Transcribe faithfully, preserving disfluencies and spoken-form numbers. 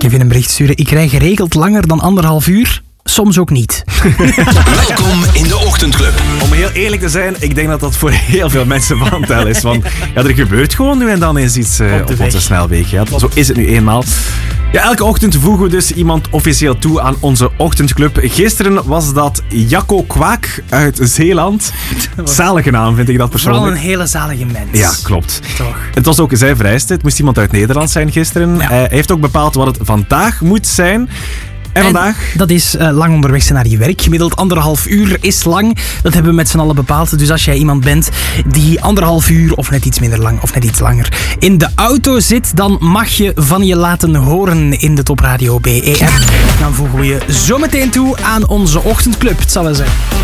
Kevin een bericht sturen. Ik rij geregeld langer dan anderhalf uur. Soms ook niet. Welkom in de Ochtendclub. Om heel eerlijk te zijn, ik denk dat dat voor heel veel mensen van tel is. Want ja, er gebeurt gewoon nu en dan eens iets uh, op, op onze snelweg. Ja. Zo is het nu eenmaal. Ja, elke ochtend voegen we dus iemand officieel toe aan onze Ochtendclub. Gisteren was dat Jacco Kwaak uit Zeeland. Zalige naam vind ik dat persoonlijk. Vooral een hele zalige mens. Ja, klopt. Toch. Het was ook zijn vereiste. Het moest iemand uit Nederland zijn gisteren. Ja. Uh, hij heeft ook bepaald wat het vandaag moet zijn. En vandaag? En dat is uh, lang onderweg zijn naar je werk. Gemiddeld anderhalf uur is lang. Dat hebben we met z'n allen bepaald. Dus als jij iemand bent die anderhalf uur of net iets minder lang of net iets langer in de auto zit, dan mag je van je laten horen in de Top Radio B E app. Dan voegen we je zo meteen toe aan onze Ochtendclub. Het zal wel zijn.